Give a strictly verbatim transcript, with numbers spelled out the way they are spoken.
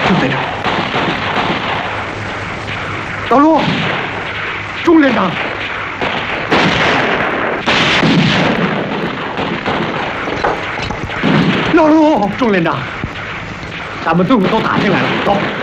就在这儿。老陆，钟连长。 老陆，钟连长，咱们队伍都打进来了，走。